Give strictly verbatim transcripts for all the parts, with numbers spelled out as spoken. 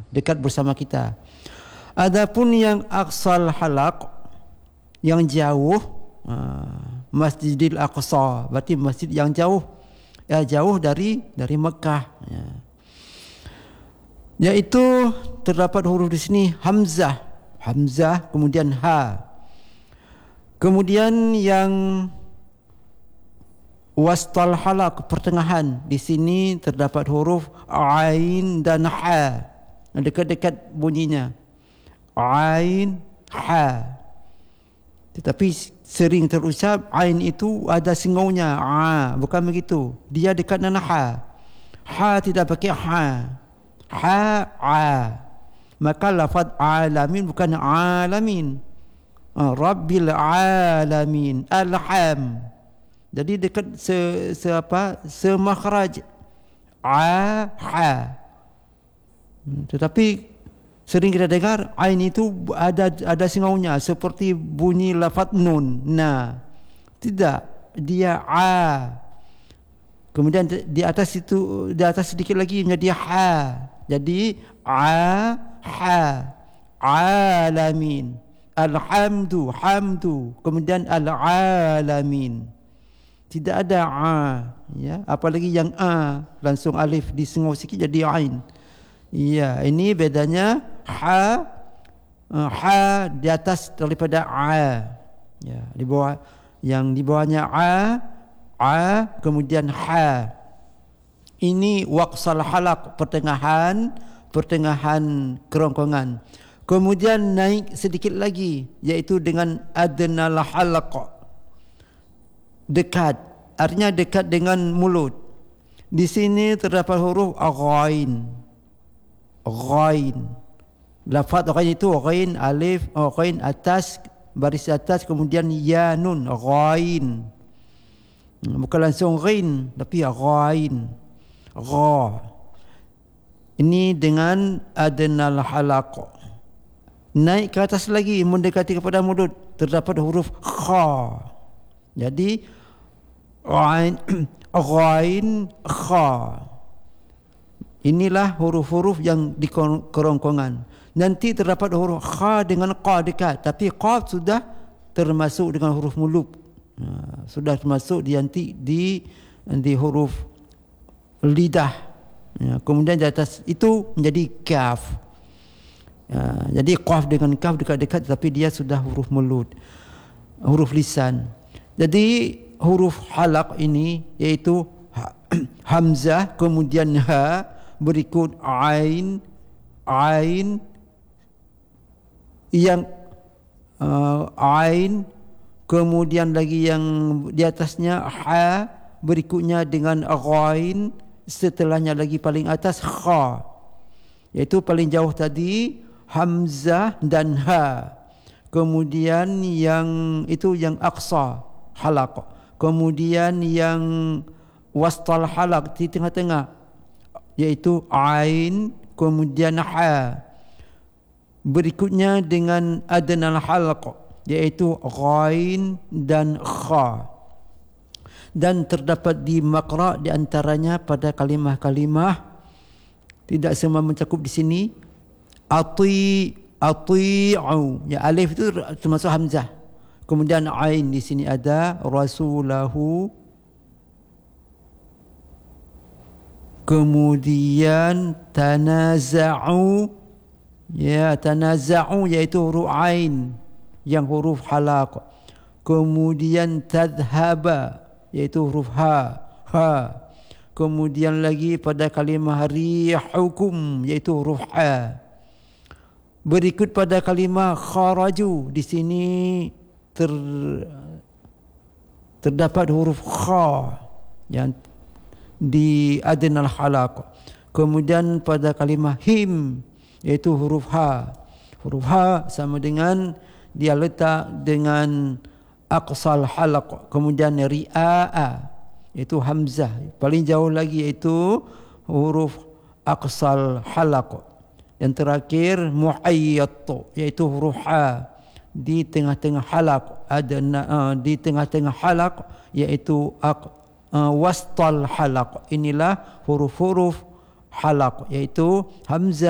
dekat bersama kita. Adapun yang aqsal halaq, yang jauh, uh, Masjidil Aqsa, berarti masjid yang jauh, ya, jauh dari dari Mekah, ya. Yaitu terdapat huruf di sini hamzah, hamzah kemudian ha. Kemudian yang wastal halaq, pertengahan, di sini terdapat huruf ain dan ha, dekat-dekat bunyinya, ain ha. Tetapi sering terucap ain itu ada singaunya, a, bukan begitu. Dia dekat dengan ha. Ha tidak pakai ha. Ha a. Maka lafaz alamin bukan alamin. Rabbil alamin, alham. Jadi dekat se, se apa? Semakhraj a ha. Tetapi sering kita dengar ain itu ada ada singaunya seperti bunyi lafaz nun. Nah, tidak, dia a. Kemudian di atas itu, di atas sedikit lagi menjadi ha. Jadi a ha, alamin, alhamdu, hamdu, kemudian al-alamin. Tidak ada a, ya, apalagi yang a langsung alif disengau sikit jadi ain. Ya, ini bedanya ha, ha di atas daripada a. Ya, di bawah, yang di bawahnya a, a kemudian ha. Ini waqsal halaq, pertengahan, pertengahan kerongkongan. Kemudian naik sedikit lagi, iaitu dengan adnal halaq, dekat, artinya dekat dengan mulut. Di sini terdapat huruf ghain, ghain. Lafaz ghain itu ghain alif, oh, ghain atas, baris atas, kemudian ya nun, ghain. Bukan langsung ghain, tapi ghain, gha. Ini dengan adnal halaq. Naik ke atas lagi, mendekati kepada mulut, terdapat huruf kha. Jadi ghain, ghain, kha. Inilah huruf-huruf yang di kerongkongan. Nanti terdapat huruf kha dengan qa dekat, tapi qa sudah termasuk dengan huruf muluk. Ha, sudah termasuk di anti di di huruf lidah. Ya, kemudian di atas itu menjadi kaf. Ya, jadi qaf dengan kaf dekat-dekat, tapi dia sudah huruf mulut, huruf lisan. Jadi huruf halaq ini yaitu hamzah, kemudian ha, berikut ain, ain yang uh, ain, kemudian lagi yang di atasnya ha, berikutnya dengan ghain, setelahnya lagi paling atas kha. Yaitu paling jauh tadi hamzah dan ha. Kemudian yang itu yang aqsa halaq. Kemudian yang wastal halaq di tengah-tengah, yaitu ain, kemudian ha. Berikutnya dengan adnal halaq, yaitu ghain dan kha. Dan terdapat di maqra di antaranya pada kalimah-kalimah, tidak semua mencakup di sini, ati, ati'u, ya, alif itu termasuk hamzah. Kemudian ain di sini ada rasulahu. Kemudian tanaza'u, ya, tanaza'u yaitu huruf ain yang huruf halaq. Kemudian tadhhaba yaitu huruf ha, ha. Kemudian lagi pada kalimah rihukum yaitu huruf ha. Berikut pada kalimah kharaju, di sini ter, terdapat huruf kha yang di adnal halaq. Kemudian pada kalimah him yaitu huruf ha. Huruf ha sama dengan dia letak dengan aqsal halaq. Kemudian ri'a iaitu hamzah, paling jauh lagi iaitu huruf aqsal halaq. Yang terakhir muayyat iaitu huruf ha di tengah-tengah halaq, ada uh, di tengah-tengah halaq iaitu aq, uh, wastal halaq. Inilah huruf-huruf halaq, iaitu hamzah,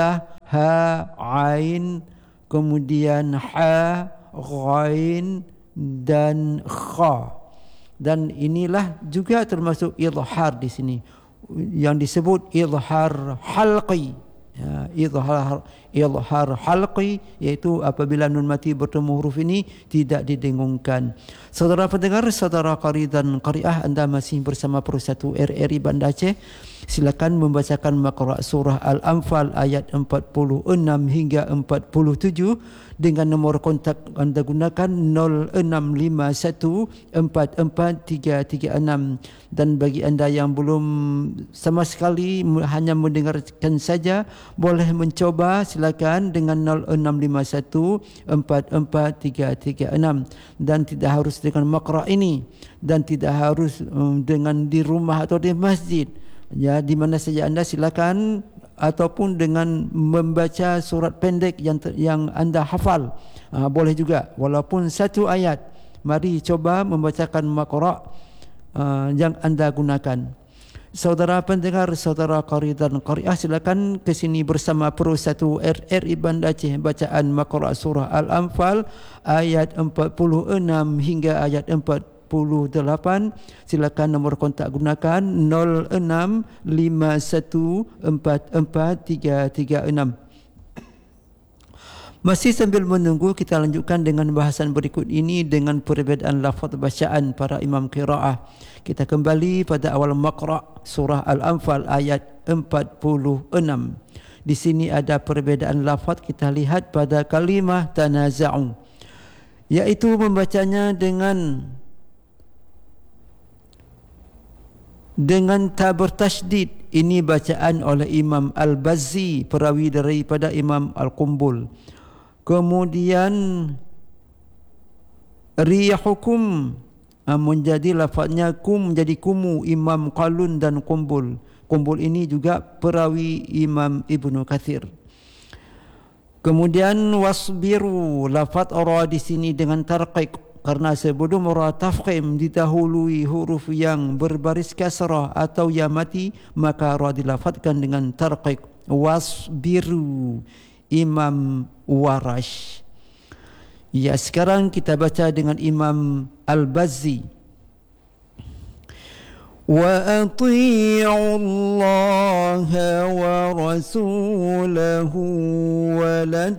ha, ain, kemudian ha, ghain dan kha. Dan inilah juga termasuk izhar di sini yang disebut izhar halqi. Ya, izhar izhar halqi iaitu apabila nun mati bertemu huruf ini tidak didengungkan. Saudara pendengar, saudara qari dan qariah, anda masih bersama Perusahaan R R I Banda Aceh. Silakan membacakan makra surah Al-Anfal ayat empat puluh enam hingga empat puluh tujuh dengan nombor kontak anda gunakan nol enam lima satu empat empat tiga tiga enam. Dan bagi anda yang belum sama sekali hanya mendengarkan saja, boleh mencoba silakan dengan nol enam lima satu empat empat tiga tiga enam, dan tidak harus dengan makra ini dan tidak harus um, dengan di rumah atau di masjid. Ya, di mana saja anda silakan, ataupun dengan membaca surat pendek yang yang anda hafal. Ha, boleh juga walaupun satu ayat. Mari coba membacakan makra uh, yang anda gunakan. Saudara pendengar, saudara qari dan qariah, silakan ke sini bersama Perusahaan R R I Banda Aceh. Bacaan makra surah Al-Anfal ayat empat puluh enam hingga ayat empat puluh delapan. Silakan nombor kontak gunakan nol enam lima satu empat empat tiga tiga enam. Masih sambil menunggu, kita lanjutkan dengan bahasan berikut ini dengan perbezaan lafaz bacaan para imam qiraah. Kita kembali pada awal makra surah Al-Anfal ayat empat puluh enam. Di sini ada perbezaan lafaz. Kita lihat pada kalimah tanaza'u, yaitu membacanya dengan dengan ta bertasydid. Ini bacaan oleh Imam Al-Bazzi, perawi daripada Imam Al-Qumbul. Kemudian riyahukum menjadi lafaznya kum menjadi kumu, Imam Qalun dan Qumbul. Qumbul ini juga perawi Imam Ibnu Katsir. Kemudian wasbiru, lafaz ra di sini dengan tarqiq, karena sebelum ra tafkhim didahului huruf yang berbaris kasrah atau ya mati, maka ra dilafazkan dengan tarqiq. Wasbiru, Imam Warash. Ya, sekarang kita baca dengan Imam Al-Bazzi. Wa ati'u Allaha wa rasulahu wa la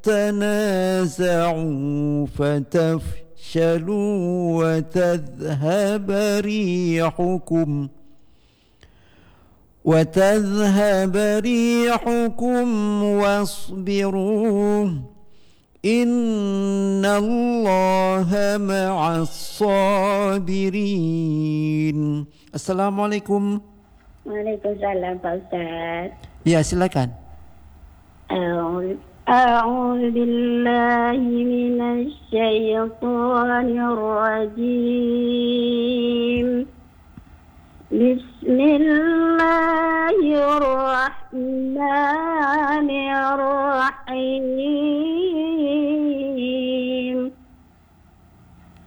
tanaza'u fatafshalu wa tadhhaba rihukum wa tadhhaba rihukum wasbiru innallaha ma'as sabirin. Assalamualaikum. Waalaikumsalam Pak Ustaz. Ya, silakan. A'udzu billahi minasy syaithanir rajim. Bismillahirrahmanirrahim.